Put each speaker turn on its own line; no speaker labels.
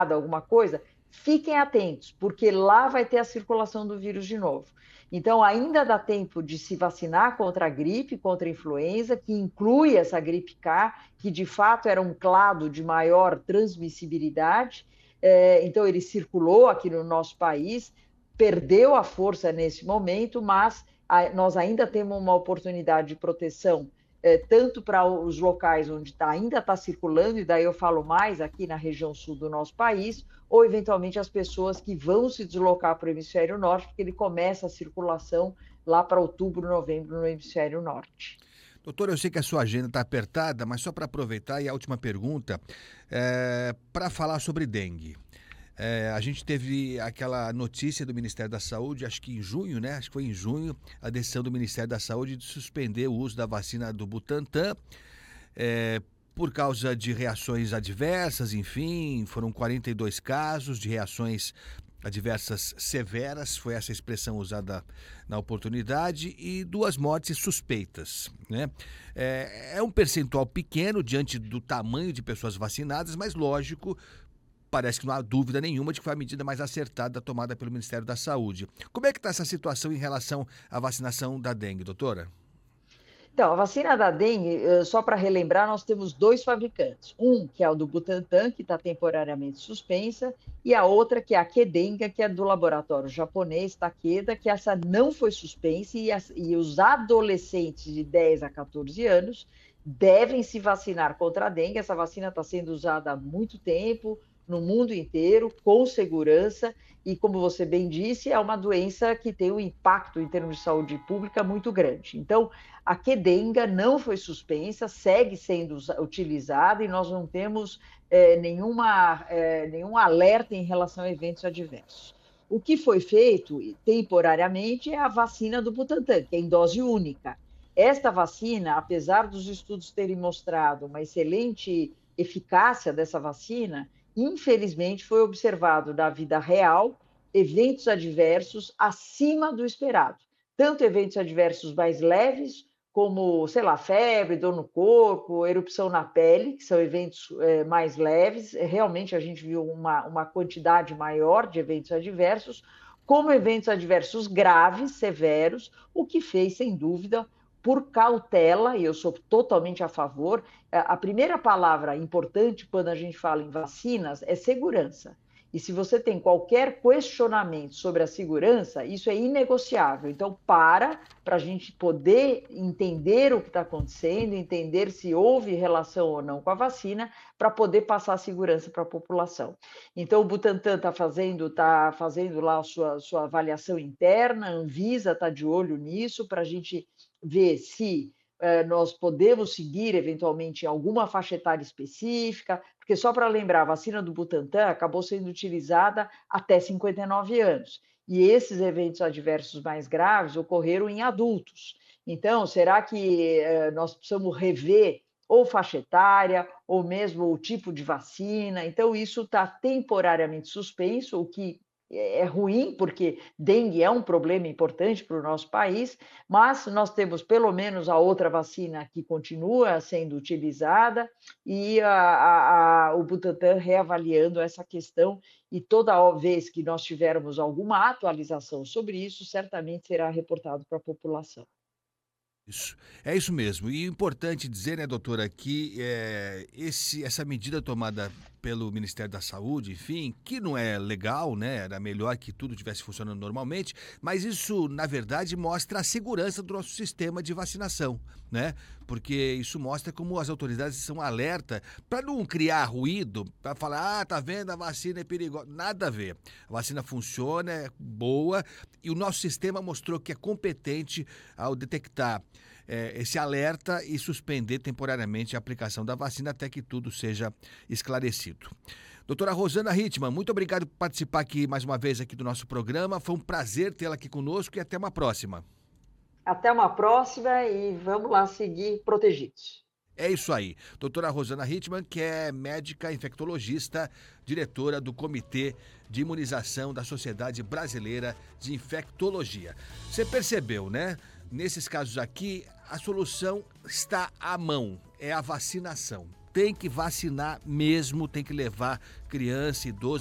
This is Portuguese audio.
alguma coisa, fiquem atentos, porque lá vai ter a circulação do vírus de novo. Então, ainda dá tempo de se vacinar contra a gripe, contra a influenza, que inclui essa gripe K, que de fato era um clado de maior transmissibilidade. Então, ele circulou aqui no nosso país, perdeu a força nesse momento, mas nós ainda temos uma oportunidade de proteção, tanto para os locais onde ainda está circulando, e daí eu falo mais aqui na região sul do nosso país, ou eventualmente as pessoas que vão se deslocar para o hemisfério norte, porque ele começa a circulação lá para outubro, novembro no hemisfério norte.
Doutor, eu sei que a sua agenda está apertada, mas só para aproveitar, e a última pergunta, para falar sobre dengue. A gente teve aquela notícia do Ministério da Saúde, acho que em junho, né? Acho que foi em junho, a decisão do Ministério da Saúde de suspender o uso da vacina do Butantan, por causa de reações adversas, enfim, foram 42 casos de reações adversas severas, foi essa expressão usada na oportunidade, e 2 mortes suspeitas, né? É um percentual pequeno diante do tamanho de pessoas vacinadas, mas lógico, parece que não há dúvida nenhuma de que foi a medida mais acertada tomada pelo Ministério da Saúde. Como é que está essa situação em relação à vacinação da dengue, doutora?
Então, a vacina da dengue, só para relembrar, nós temos 2 fabricantes. Um, que é o do Butantan, que está temporariamente suspensa, e a outra, que é a Qdenga, que é do laboratório japonês Takeda, que essa não foi suspensa, e os adolescentes de 10 a 14 anos devem se vacinar contra a dengue. Essa vacina está sendo usada há muito tempo, no mundo inteiro, com segurança, e como você bem disse, é uma doença que tem um impacto em termos de saúde pública muito grande. Então, a Qdenga não foi suspensa, segue sendo utilizada, e nós não temos nenhum alerta em relação a eventos adversos. O que foi feito temporariamente é a vacina do Butantan, que é em dose única. Esta vacina, apesar dos estudos terem mostrado uma excelente eficácia dessa vacina, infelizmente foi observado na vida real eventos adversos acima do esperado. Tanto eventos adversos mais leves, como, sei lá, febre, dor no corpo, erupção na pele, que são eventos mais leves. Realmente a gente viu uma quantidade maior de eventos adversos, como eventos adversos graves, severos, o que fez, sem dúvida, por cautela, e eu sou totalmente a favor, a primeira palavra importante quando a gente fala em vacinas é segurança. E se você tem qualquer questionamento sobre a segurança, isso é inegociável. Então, para a gente poder entender o que está acontecendo, entender se houve relação ou não com a vacina, para poder passar a segurança para a população. Então, o Butantan está fazendo lá a sua avaliação interna, a Anvisa está de olho nisso, para a gente ver se nós podemos seguir eventualmente em alguma faixa etária específica, porque só para lembrar, a vacina do Butantan acabou sendo utilizada até 59 anos, e esses eventos adversos mais graves ocorreram em adultos. Então, será que nós precisamos rever ou faixa etária, ou mesmo o tipo de vacina? Então, isso está temporariamente suspenso, o que é ruim, porque dengue é um problema importante para o nosso país, mas nós temos pelo menos a outra vacina que continua sendo utilizada, e o Butantan reavaliando essa questão, e toda vez que nós tivermos alguma atualização sobre isso, certamente será reportado para a população.
Isso, é isso mesmo. E importante dizer, né, doutora, que essa medida tomada pelo Ministério da Saúde, enfim, que não é legal, né? Era melhor que tudo estivesse funcionando normalmente, mas isso, na verdade, mostra a segurança do nosso sistema de vacinação, né? Porque isso mostra como as autoridades são alerta para não criar ruído, para falar, tá vendo, a vacina é perigosa. Nada a ver. A vacina funciona, é boa, e o nosso sistema mostrou que é competente ao detectar esse alerta e suspender temporariamente a aplicação da vacina até que tudo seja esclarecido. Doutora Rosana Hittmann, muito obrigado por participar aqui mais uma vez aqui do nosso programa. Foi um prazer tê-la aqui conosco e até uma próxima.
Até uma próxima, e vamos lá seguir protegidos.
É isso aí. Doutora Rosana Hittmann, que é médica infectologista, diretora do Comitê de Imunização da Sociedade Brasileira de Infectologia. Você percebeu, né? Nesses casos aqui, a solução está à mão, é a vacinação. tem que vacinar mesmo, tem que levar criança, idoso,